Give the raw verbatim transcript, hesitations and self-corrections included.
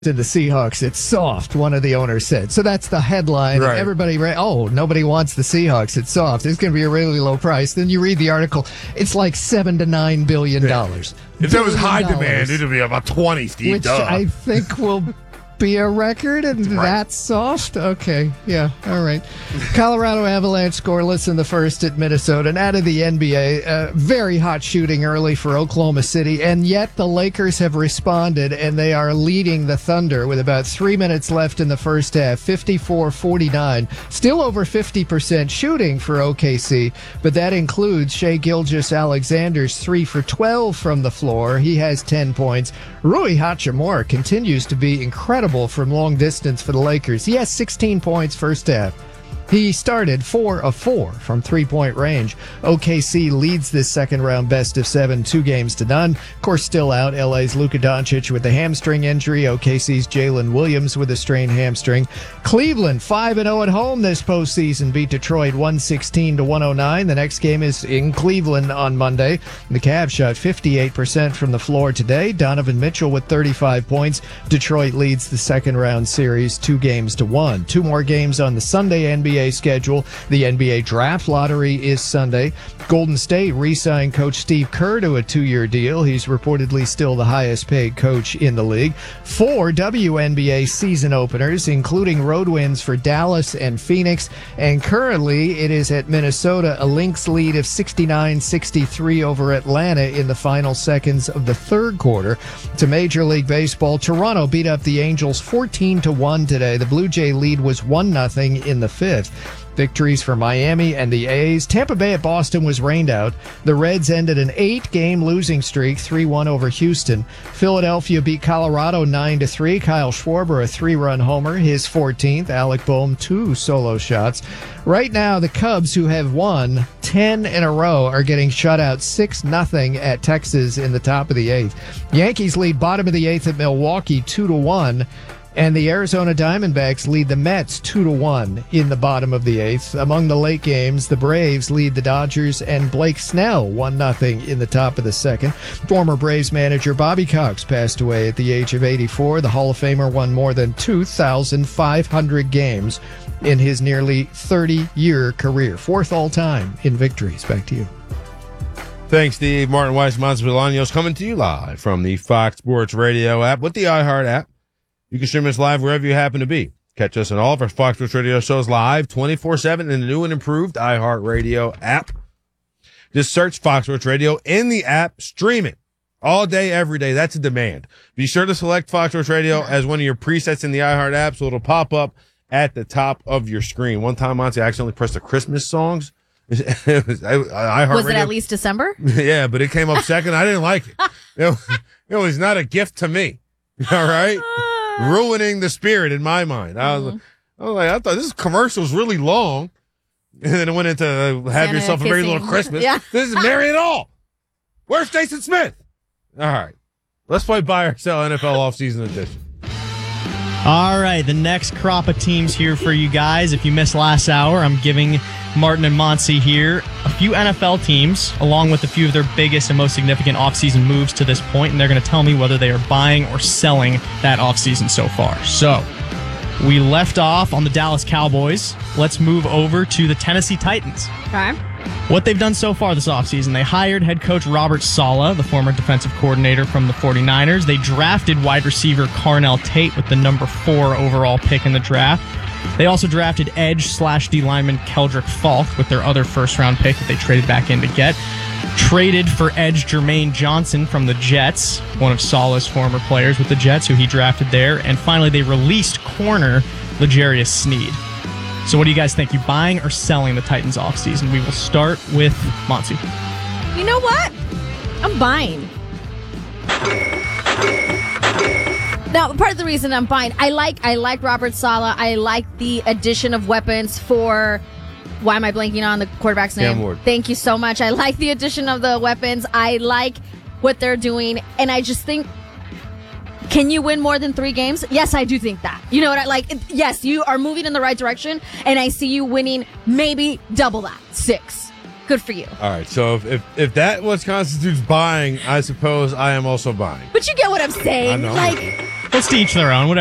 to the Seahawks. It's soft, one of the owners said. So that's the headline. Right. Everybody, re- oh, nobody wants the Seahawks. It's soft. It's going to be a really low price. Then you read the article. It's like seven to nine billion dollars. Yeah. If there was high demand, it'd be about twenty, Steve. Which Duh. I think will be a record, and right. that's soft? Okay, yeah, all right. Colorado Avalanche scoreless in the first at Minnesota. And out of the N B A, uh, very hot shooting early for Oklahoma City, and yet the Lakers have responded, and they are leading the Thunder with about three minutes left in the first half, fifty-four forty-nine. Still over fifty percent shooting for O K C, but that includes Shai Gilgeous-Alexander's three for twelve from the floor. He has ten points. Rui Hachimura continues to be incredible from long distance for the Lakers. He has sixteen points first half. He started four of four from three-point range. O K C leads this second-round best of seven, two games to none. Of course, still out, L A's Luka Doncic with a hamstring injury. O K C's Jalen Williams with a strained hamstring. Cleveland, five and oh at home this postseason, beat Detroit one sixteen to one oh nine. The next game is in Cleveland on Monday. The Cavs shot fifty-eight percent from the floor today. Donovan Mitchell with thirty-five points. Detroit leads the second-round series two games to one. Two more games on the Sunday N B A schedule. The N B A draft lottery is Sunday. Golden State re-signed coach Steve Kerr to a two-year deal. He's reportedly still the highest paid coach in the league. Four W N B A season openers, including road wins for Dallas and Phoenix. And currently it is at Minnesota, a Lynx lead of sixty-nine sixty-three over Atlanta in the final seconds of the third quarter. To Major League Baseball, Toronto beat up the Angels fourteen to one today. The Blue Jay lead was one nothing in the fifth. Victories for Miami and the A's. Tampa Bay at Boston was rained out. The Reds ended an eight-game losing streak, three one over Houston. Philadelphia beat Colorado nine to three. Kyle Schwarber, a three-run homer, his fourteenth. Alec Boehm, two solo shots. Right now, the Cubs, who have won ten in a row, are getting shut out six nothing at Texas in the top of the eighth. Yankees lead bottom of the eighth at Milwaukee two to one. And the Arizona Diamondbacks lead the Mets two to one in the bottom of the eighth. Among the late games, the Braves lead the Dodgers and Blake Snell one nothing in the top of the second. Former Braves manager Bobby Cox passed away at the age of eighty-four. The Hall of Famer won more than two thousand five hundred games in his nearly thirty-year career. Fourth all-time in victories. Back to you. Thanks, Steve. Martin Weiss, Montes Bolaños, coming to you live from the Fox Sports Radio app with the iHeart app. You can stream us live wherever you happen to be. Catch us on all of our Fox Sports Radio shows live twenty-four seven in the new and improved iHeartRadio app. Just search Fox Sports Radio in the app, stream it all day, every day. That's a demand. Be sure to select Fox Sports Radio as one of your presets in the iHeart app so it'll pop up at the top of your screen. One time, Monty, I accidentally pressed the Christmas songs. It was, I, I was it at least December? Yeah, but it came up second. I didn't like it. It, it was not a gift to me. All right? Ruining the spirit in my mind. I was, mm. I was like, I thought this commercial was really long. And then it went into uh, have Santa yourself a kissing. Merry Little Christmas. Yeah. This is Merry it All. Where's Jason Smith? All right. Let's play buy or sell N F L offseason edition. All right. The next crop of teams here for you guys. If you missed last hour, I'm giving Martin and Monty here a few N F L teams, along with a few of their biggest and most significant offseason moves to this point, and they're going to tell me whether they are buying or selling that offseason so far. So, we left off on the Dallas Cowboys. Let's move over to the Tennessee Titans. Okay. What they've done so far this offseason, they hired head coach Robert Saleh, the former defensive coordinator from the 49ers. They drafted wide receiver Carnell Tate with the number four overall pick in the draft. They also drafted edge slash D lineman Keldrick Falk with their other first-round pick that they traded back in to get. Traded for edge Jermaine Johnson from the Jets, one of Saleh's former players with the Jets, who he drafted there. And finally, they released corner L'Jarius Sneed. So what do you guys think? You buying or selling the Titans offseason? We will start with Monty. You know what? I'm buying. Now, part of the reason I'm buying, I like I like Robert Saleh. I like the addition of weapons for, why am I blanking on the quarterback's name? Cam Ward. Thank you so much. I like the addition of the weapons. I like what they're doing. And I just think, can you win more than three games? Yes, I do think that. You know what I like? Yes, you are moving in the right direction. And I see you winning maybe double that, six. Good for you. All right, so if, if if that what constitutes buying, I suppose I am also buying. But you get what I'm saying. I know. Like, Let's to each their own.